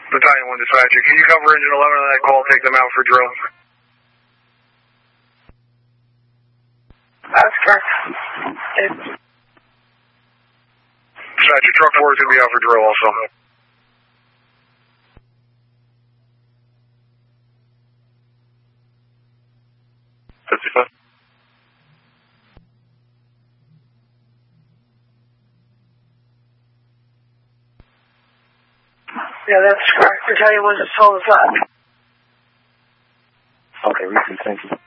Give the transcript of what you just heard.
Battalion 1 dispatcher, can you cover engine 11 on that call, take them out for drill? That's correct. Dispatcher, truck 4 is going to be out for drill also. Yeah, that's correct. Battalion 1 is told us that. Okay, Reese, thank you.